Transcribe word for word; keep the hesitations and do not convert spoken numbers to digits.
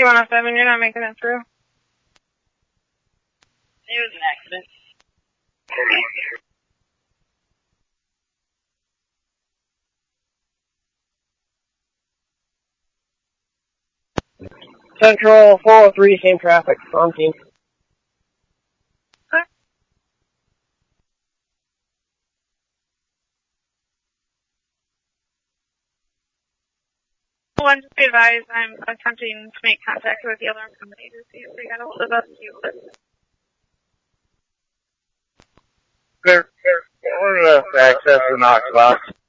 T one oh seven, you're not making it through. It was an accident. Central four oh three, same traffic, wrong team. Okay. One, just be advised, I'm attempting to make contact with the alarm company to see if they got a hold of us. Clear, clear, forward to access the Knox box.